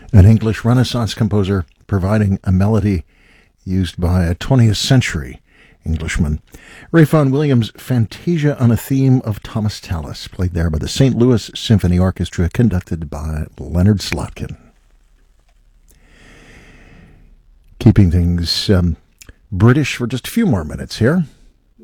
An English Renaissance composer providing a melody used by a 20th century Englishman. Ralph Vaughan Williams' Fantasia on a Theme of Thomas Tallis, played there by the St. Louis Symphony Orchestra, conducted by Leonard Slotkin. Keeping things British for just a few more minutes here.